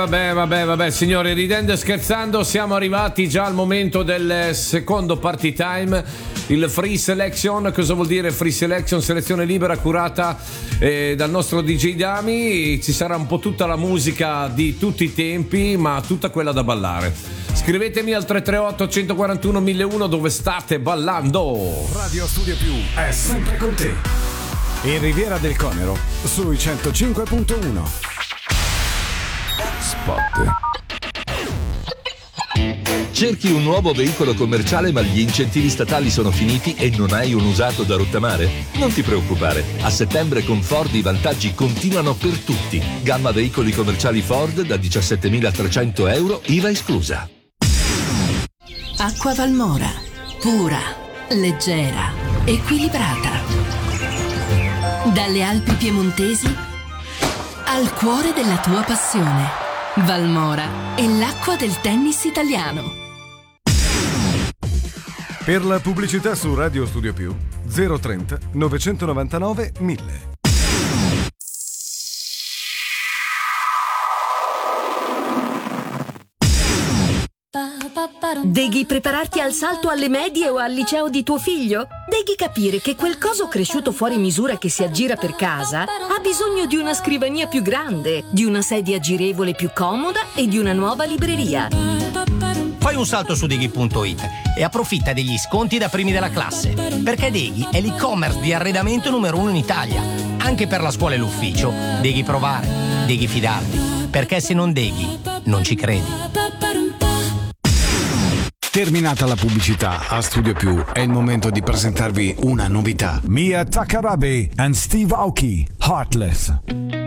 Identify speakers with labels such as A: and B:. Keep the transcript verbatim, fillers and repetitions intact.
A: vabbè, vabbè, vabbè, signori, ridendo e scherzando, siamo arrivati già al momento del secondo party time, il free selection. Cosa vuol dire free selection? Selezione libera curata eh, dal nostro D J Dami. Ci sarà un po' tutta la musica di tutti i tempi, ma tutta quella da ballare. Scrivetemi al tre tre otto uno quattro uno uno zero uno dove state ballando.
B: Radio Studio Più è sempre con te. In Riviera del Conero sui centocinque punto uno. Spot.
C: Cerchi un nuovo veicolo commerciale ma gli incentivi statali sono finiti e non hai un usato da rottamare? Non ti preoccupare, a settembre con Ford i vantaggi continuano per tutti. Gamma veicoli commerciali Ford da diciassettemilatrecento euro, I V A esclusa.
D: Acqua Valmora, pura, leggera, equilibrata. Dalle Alpi piemontesi al cuore della tua passione. Valmora è l'acqua del tennis italiano.
B: Per la pubblicità su Radio Studio Più zero trenta novecentonovantanove mille.
E: Devi prepararti al salto alle medie o al liceo di tuo figlio? Devi capire che quel coso cresciuto fuori misura che si aggira per casa ha bisogno di una scrivania più grande, di una sedia girevole più comoda e di una nuova libreria.
F: Fai un salto su Deghi punto it e approfitta degli sconti da primi della classe, perché Deghi è l'e-commerce di arredamento numero uno in Italia. Anche per la scuola e l'ufficio devi provare, devi fidarti, perché se non Deghi non ci credi.
B: Terminata la pubblicità, a Studio Più è il momento di presentarvi una novità. Mia Takarabe and Steve Aoki, Heartless.